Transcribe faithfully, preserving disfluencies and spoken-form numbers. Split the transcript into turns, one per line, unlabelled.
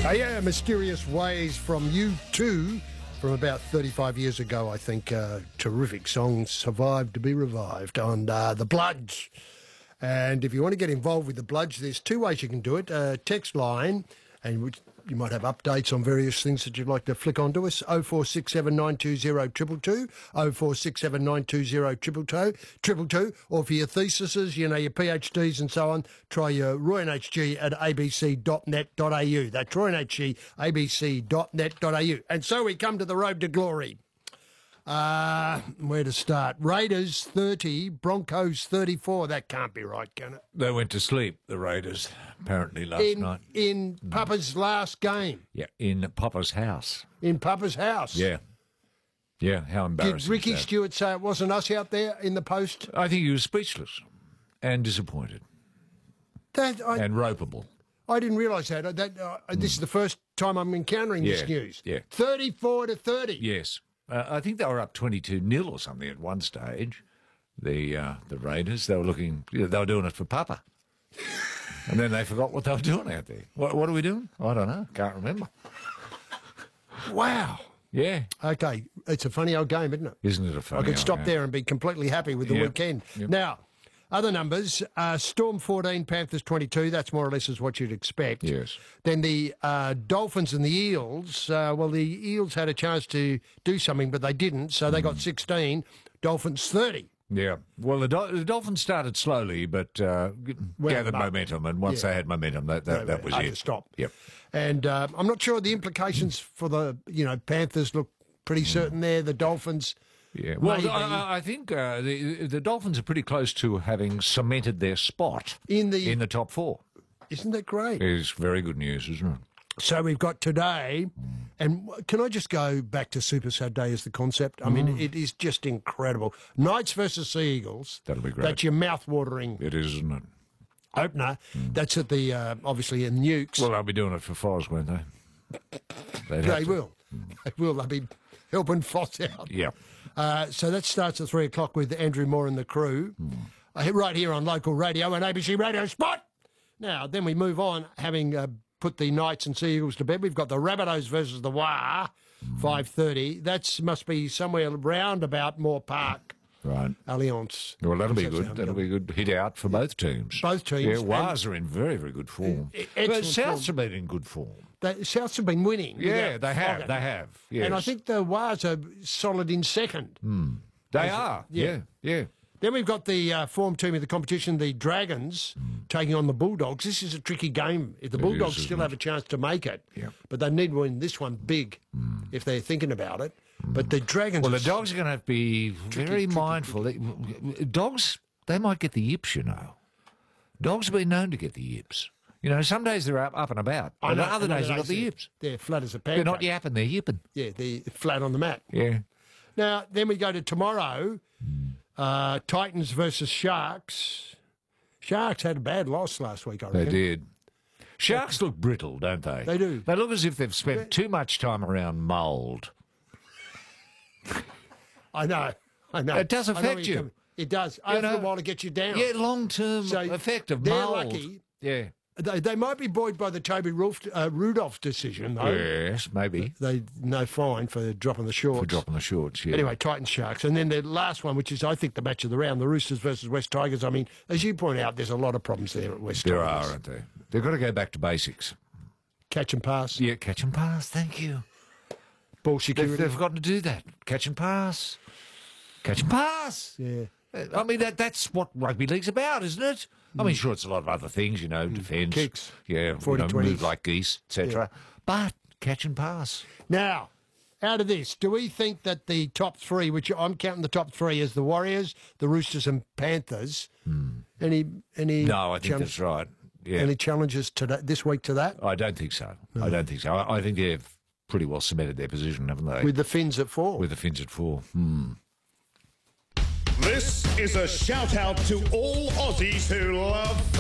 Oh yeah, Mysterious Ways from U two from about thirty-five years ago, I think. Uh, terrific song, Survived to be Revived, on uh, The Bloods. And if you want to get involved with The Bloods, there's two ways you can do it. Uh, text line, and you might have updates on various things that you'd like to flick onto us. oh four six seven nine two oh two two two, oh four six seven nine two oh two two two, or for your theses, you know, your PhDs and so on, try your roy n h g at a b c dot net dot a u. That's roy n h g, a b c dot net dot a u. And so we come to the road to glory. Uh, where to start? Raiders thirty, Broncos thirty-four. That can't be right, can it?
They went to sleep, the Raiders, apparently last
in,
night.
In mm. Papa's last game.
Yeah, in Papa's house.
In Papa's house.
Yeah. Yeah, how embarrassing.
Did Ricky Stewart say it wasn't us out there in the post?
I think he was speechless and disappointed.
That, I,
and ropeable.
I didn't realise that. that uh, mm. This is the first time I'm encountering
yeah,
this news.
Yeah.
thirty-four to thirty.
Yes. Uh, I think they were up twenty-two nil or something at one stage. The uh, the Raiders, they were looking, you know, they were doing it for Papa, and then they forgot what they were doing out there. What, what are we doing? I don't know. Can't remember.
Wow.
Yeah.
Okay. It's a funny old game, isn't it?
Isn't it a funny?
I could
old
stop
game?
there and be completely happy with the
yep.
weekend.
Yep.
Now, other numbers, uh, Storm fourteen, Panthers twenty-two, that's more or less is what you'd expect.
Yes.
Then the uh, Dolphins and the Eels, uh, well, the Eels had a chance to do something, but they didn't, so they mm. got sixteen, Dolphins thirty.
Yeah. Well, the, Do- the Dolphins started slowly, but uh,
well,
gathered
no.
momentum, and once
yeah.
they had momentum, that, that,
no,
that was
hard
it.
To stop.
Yep.
And uh, I'm not sure the implications for the, you know, Panthers look pretty certain there, the Dolphins...
Yeah, well,
maybe.
I, I think uh, the the Dolphins are pretty close to having cemented their spot
in the
in the top four.
Isn't that great?
It's very good news, isn't it?
So we've got today, and can I just go back to Super Saturday as the concept? I mean, mm. it is just incredible. Knights versus Sea Eagles.
That'll be great.
That's your mouth-watering.
It is, isn't it?
Opener. Mm. That's at the uh, obviously in Nukes.
Well, they'll be doing it for Foz, won't they?
They'd they will. Mm. They will. They'll be helping Foz out.
Yeah.
Uh, so that starts at three o'clock with Andrew Moore and the crew, mm. uh, right here on local radio and A B C Radio Spot. Now, then we move on, having uh, put the Knights and Sea Eagles to bed. We've got the Rabbitohs versus the Wah, mm. five thirty. That must be somewhere round about Moore Park.
Right.
Allianz.
Well, that'll be good. That'll be a good hit out for both teams.
Both teams.
Yeah, Wahs are in very, very good form. But Souths have been in good form.
The Souths have been winning.
Yeah, they have. They have. Yes.
And I think the Wahs are solid in second.
Mm. They are. Yeah, yeah. yeah.
Then we've got the uh, form team of the competition, the Dragons, mm. taking on the Bulldogs. This is a tricky game. If the it Bulldogs is, still have a chance to make it,
yeah.
but they need to win this one big mm. if they're thinking about it. Mm. But the Dragons...
Well, the Dogs are going to have to be
tricky,
very
tricky,
mindful. Tricky. Dogs, they might get the yips, you know. Dogs have been known to get the yips. You know, some days they're up, up and about, but know, other days they've got the yips.
They're flat as a pancake.
They're not yapping, they're yipping.
Yeah, they're flat on the mat.
Yeah.
Now, then we go to tomorrow, mm. uh, Titans versus Sharks. Sharks had a bad loss last week, I reckon.
They did. Sharks look brittle, don't they?
They do.
They look as if they've spent They're... too much time around mould.
I know, I know.
It does affect you.
Coming. It does. After
know,
a while to get you down.
Yeah, long-term so effect of
they're
mould.
Lucky.
Yeah.
They, they might be buoyed by the Toby Rudolph, uh, Rudolph decision, though.
Yes, maybe.
They no fine for dropping the shorts.
For dropping the shorts, yeah.
Anyway, Titans Sharks. And then the last one, which is, I think, the match of the round, the Roosters versus West Tigers. I mean, as you point out, there's a lot of problems there at West
there
Tigers.
There are, aren't there? They've got to go back to basics.
Catch and pass.
Yeah, catch and pass, thank you.
Ball security.
They've, they've forgotten to do that. Catch and pass. Catch and pass.
Yeah.
I mean, that that's what rugby league's about, isn't it? I mean, sure, it's a lot of other things, you know, defence.
Kicks.
Yeah, you know, move like geese, et cetera. Yeah. But catch and pass.
Now, out of this, do we think that the top three, which I'm counting the top three as the Warriors, the Roosters and Panthers, hmm. any... any
No, I think that's right. Yeah.
Any challenges to that, this week to that?
I don't think so. No. I don't think so. I, I think they've pretty well cemented their position, haven't they?
With the Finns at four.
With the Finns at four. Hmm.
This is a shout out to all Aussies who love